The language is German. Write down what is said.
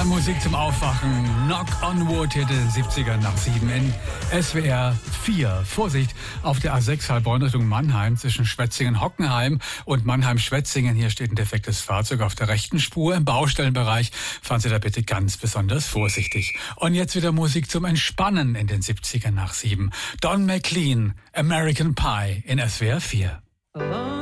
Musik zum Aufwachen. Knock on Wood hier den 70ern nach 7 in SWR 4. Vorsicht, auf der A6 Heilbronn Richtung Mannheim zwischen Schwetzingen-Hockenheim und Mannheim-Schwetzingen. Hier steht ein defektes Fahrzeug auf der rechten Spur. Im Baustellenbereich fahren Sie da bitte ganz besonders vorsichtig. Und jetzt wieder Musik zum Entspannen in den 70ern nach 7. Don McLean, American Pie in SWR 4.